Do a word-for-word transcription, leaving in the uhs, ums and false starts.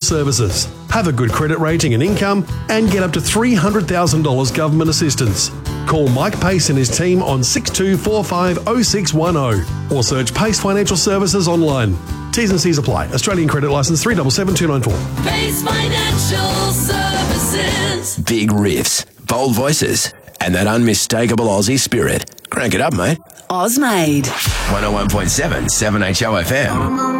Services. Have a good credit rating and income and get up to three hundred thousand dollars government assistance. Call Mike Pace and his team on six two four five oh six one oh or search Pace Financial Services online. T's and C's apply. Australian credit licence three seven seven two nine four. Pace Financial Services. Big riffs, bold voices, and that unmistakable Aussie spirit. Crank it up, mate. Ozmade. one oh one point seven, seven H O F M.